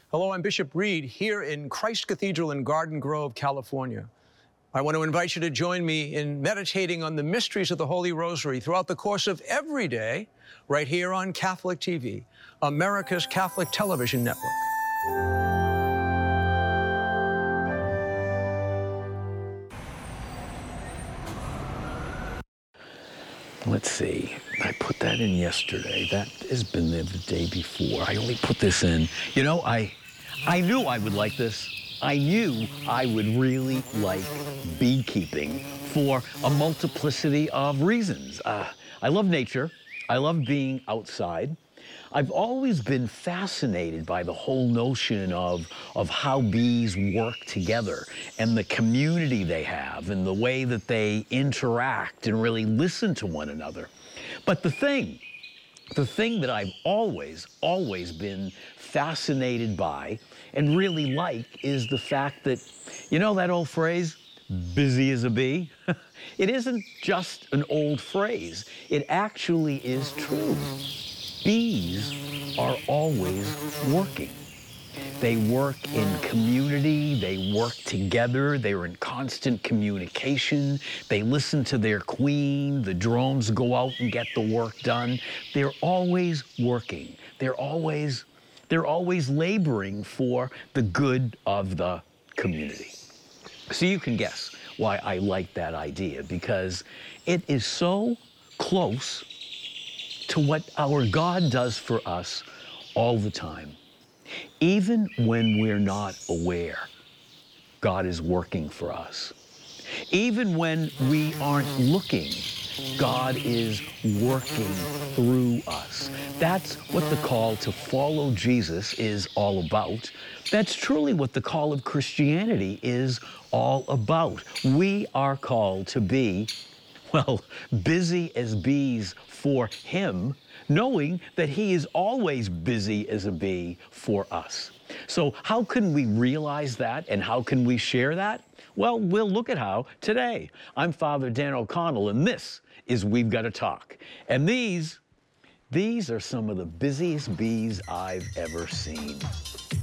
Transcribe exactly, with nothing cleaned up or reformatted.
Hello, I'm Bishop Reed here in Christ Cathedral in Garden Grove, California. I want to invite you to join me in meditating on the mysteries of the Holy Rosary throughout the course of every day, right here on Catholic T V, America's Catholic Television Network. Let's see, I put that in yesterday. That has been there the day before. I only put this in. You know, I, I knew I would like this. I knew I would really like beekeeping for a multiplicity of reasons. Uh, I love nature. I love being outside. I've always been fascinated by the whole notion of, of how bees work together and the community they have and the way that they interact and really listen to one another. But the thing, the thing that I've always, always been fascinated by and really like is the fact that, you know that old phrase, busy as a bee? It isn't just an old phrase. It actually is true. Bees are always working. They work in community, they work together, they're in constant communication, they listen to their queen, the drones go out and get the work done. They're always working. They're always, they're always laboring for the good of the community. So you can guess why I like that idea, because it is so close to what our God does for us all the time. Even when we're not aware, God is working for us. Even when we aren't looking, God is working through us. That's what the call to follow Jesus is all about. That's truly what the call of Christianity is all about. We are called to be, well, busy as bees for Him, knowing that He is always busy as a bee for us. So how can we realize that and how can we share that? Well, we'll look at how today. I'm Father Dan O'Connell, and this is We've Got to Talk. And these, these are some of the busiest bees I've ever seen.